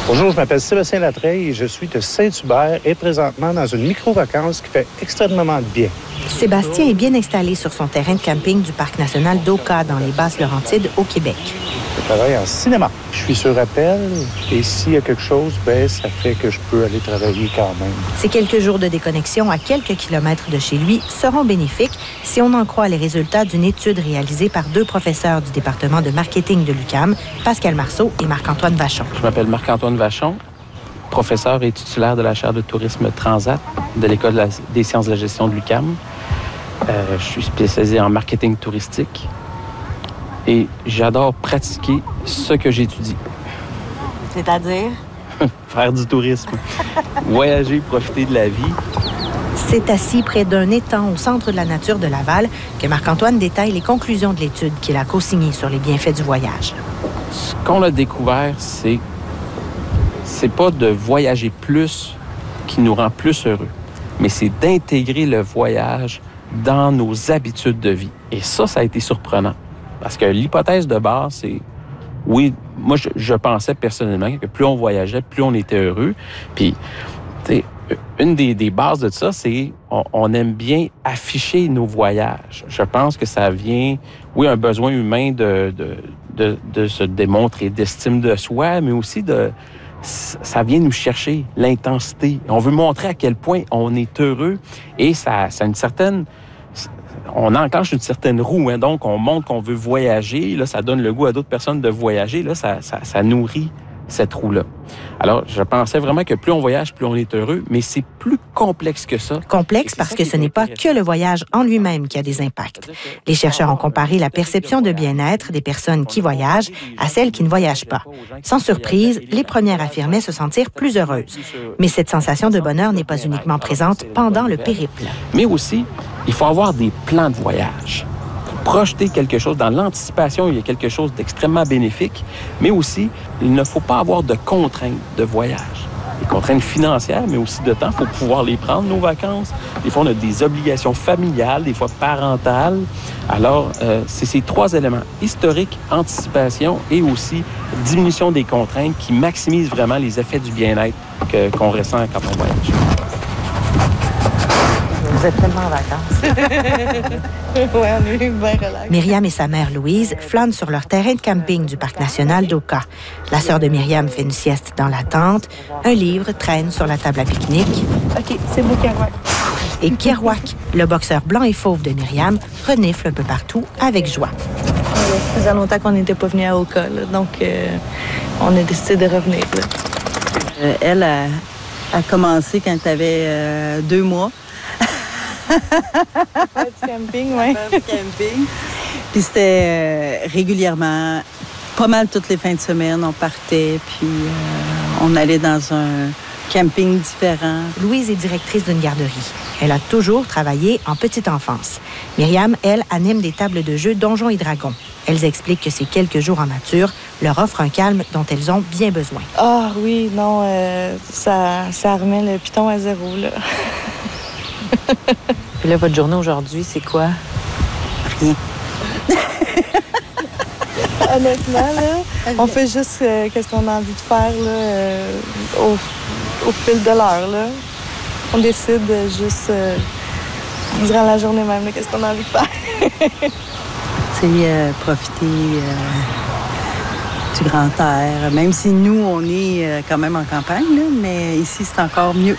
Bonjour, je m'appelle Sébastien Latreille et je suis de Saint-Hubert et présentement dans une micro-vacance qui fait extrêmement bien. Sébastien est bien installé sur son terrain de camping du Parc national d'Oka dans les Basses-Laurentides au Québec. Je travaille en cinéma. Je suis sur appel et s'il y a quelque chose, ça fait que je peux aller travailler quand même. Ces quelques jours de déconnexion à quelques kilomètres de chez lui seront bénéfiques si on en croit les résultats d'une étude réalisée par 2 professeurs du département de marketing de l'UQAM, Pascal Marceau et Marc-Antoine Vachon. Je m'appelle Marc-Antoine Vachon, professeur et titulaire de la chaire de tourisme Transat de l'École des sciences de la gestion de l'UQAM. Je suis spécialisé en marketing touristique et j'adore pratiquer ce que j'étudie. C'est-à-dire? Faire du tourisme, voyager, profiter de la vie. C'est assis près d'un étang au centre de la nature de Laval que Marc-Antoine détaille les conclusions de l'étude qu'il a co-signée sur les bienfaits du voyage. Ce qu'on a découvert, c'est pas de voyager plus qui nous rend plus heureux, mais c'est d'intégrer le voyage dans nos habitudes de vie. Et ça a été surprenant. Parce que l'hypothèse de base, c'est... Oui, moi, je pensais personnellement que plus on voyageait, plus on était heureux. Puis, tu sais, une des bases de ça, c'est on aime bien afficher nos voyages. Je pense que ça vient, oui, un besoin humain de se démontrer, d'estime de soi, mais aussi ça vient nous chercher l'intensité. On veut montrer à quel point on est heureux et ça a une certaine... On enclenche une certaine roue, hein, donc on montre qu'on veut voyager. Là, ça donne le goût à d'autres personnes de voyager. Là, ça nourrit cette roue-là. Alors, je pensais vraiment que plus on voyage, plus on est heureux, mais c'est plus complexe que ça. Complexe parce que ce n'est pas que le voyage en lui-même qui a des impacts. Les chercheurs ont comparé la perception de bien-être des personnes qui voyagent à celles qui ne voyagent pas. Sans surprise, les premières affirmaient se sentir plus heureuses. Mais cette sensation de bonheur n'est pas uniquement présente pendant le périple. Mais aussi, il faut avoir des plans de voyage. Projeter quelque chose. Dans l'anticipation, il y a quelque chose d'extrêmement bénéfique, mais aussi, il ne faut pas avoir de contraintes de voyage. Des contraintes financières, mais aussi de temps. Il faut pouvoir les prendre, nos vacances. Des fois, on a des obligations familiales, des fois parentales. Alors, c'est ces 3 éléments, historique, anticipation et aussi diminution des contraintes qui maximisent vraiment les effets du bien-être qu'on ressent quand on voyage. Vous êtes tellement en vacances. Oui, on est bien relax. Myriam et sa mère Louise flânent sur leur terrain de camping du Parc national d'Oka. La sœur de Myriam fait une sieste dans la tente. Un livre traîne sur la table à pique-nique. OK, c'est beau, Kerouac. Et Kerouac, le boxeur blanc et fauve de Myriam, renifle un peu partout avec joie. Ça faisait longtemps qu'on n'était pas venus à Oka, là, donc on a décidé de revenir. Là. Elle a commencé quand tu avais 2 mois. Faire du camping, oui. Faire du camping. Puis c'était régulièrement, pas mal toutes les fins de semaine, on partait, puis on allait dans un camping différent. Louise est directrice d'une garderie. Elle a toujours travaillé en petite enfance. Myriam, elle, anime des tables de jeu Donjons et Dragons. Elles expliquent que ces quelques jours en nature leur offrent un calme dont elles ont bien besoin. Ah oui, non, ça remet le piton à 0, là. Puis là, votre journée aujourd'hui, c'est quoi? Rien. Honnêtement, là, on fait juste qu'est-ce qu'on a envie de faire là, au fil de l'heure. Là. On décide juste durant la journée même, là, qu'est-ce qu'on a envie de faire. Tu sais, profiter du grand air. Même si nous, on est quand même en campagne, là, mais ici, c'est encore mieux.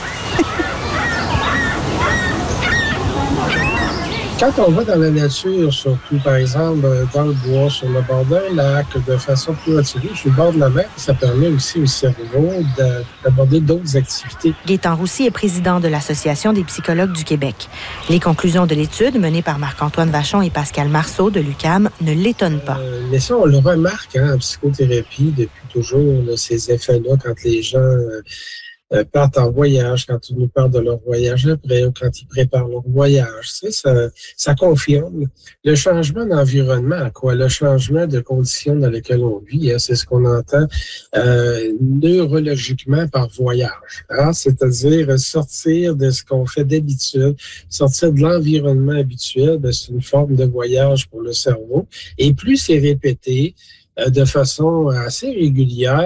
Quand on va dans la nature, surtout, par exemple, dans le bois, sur le bord d'un lac, de façon plus retirée, sur le bord de la mer, ça permet aussi au cerveau d'aborder d'autres activités. Gaétan Roussy est président de l'Association des psychologues du Québec. Les conclusions de l'étude, menée par Marc-Antoine Vachon et Pascal Marceau de l'UQAM, ne l'étonnent pas. Mais ça, on le remarque en psychothérapie depuis toujours, là, ces effets-là, quand les gens... partent en voyage, quand ils nous parlent de leur voyage après ou quand ils préparent leur voyage. Tu sais, ça confirme le changement d'environnement, quoi, le changement de conditions dans lesquelles on vit. Hein, c'est ce qu'on entend neurologiquement par voyage. Hein, c'est-à-dire sortir de ce qu'on fait d'habitude, sortir de l'environnement habituel, ben, c'est une forme de voyage pour le cerveau. Et plus c'est répété de façon assez régulière,